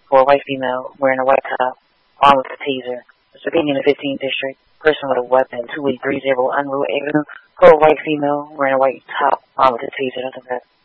for a white female wearing a white top, armed with a taser. Mr. Being in the 15th District, person with a weapon, 2830 Unruh Avenue, for a white female wearing a white top, armed with a taser. That's a